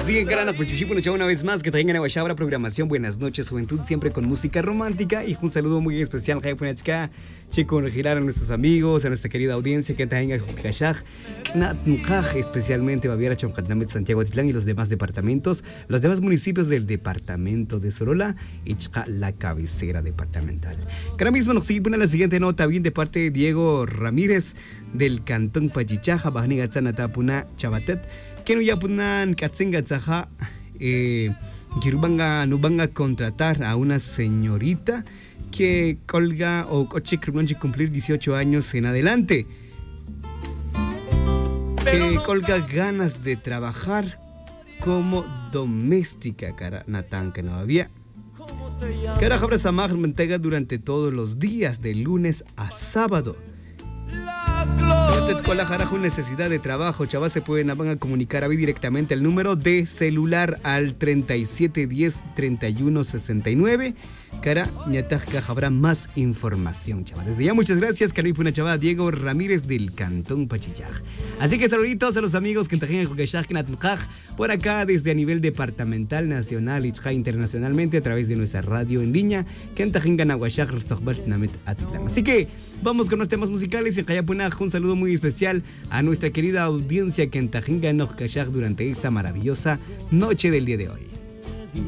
Así que carana, pues Chuchipo nos una vez más que traigan a Guayabra programación. Buenas noches, juventud, siempre con música romántica. Y un saludo muy especial a Chico, girar a nuestros amigos, a nuestra querida audiencia que tenga especialmente Baviera, Chomcatnamet, Santiago Atitlán y los demás departamentos, los demás municipios del departamento de Sorola y la cabecera departamental. Ahora mismo nos sigue la siguiente nota, bien de parte de Diego Ramírez del Cantón Pachichaja, Bajanigatzanatapuna Chabatet. Que no ya punan katsengatzaja que no van a contratar a una señorita que colga o coche que cumplir 18 años en adelante, que colga ganas de trabajar como doméstica, cara Natán que no había. Cara Jabra Samaj Mantega durante todos los días, de lunes a sábado. Si usted con la jarajo necesidad de trabajo, chavas, se van a comunicar a mí directamente al número de celular al 3710-3169. Cara, ñatajca habrá más información, chavas. Desde ya, muchas gracias, Canoy Puna Chava, Diego Ramírez del Cantón Pachichaj. Así que saluditos a los amigos que trajen por acá desde a nivel departamental, nacional y internacionalmente a través de nuestra radio en línea, que Así que vamos con los temas musicales y un saludo muy especial a nuestra querida audiencia que durante esta maravillosa noche del día de hoy.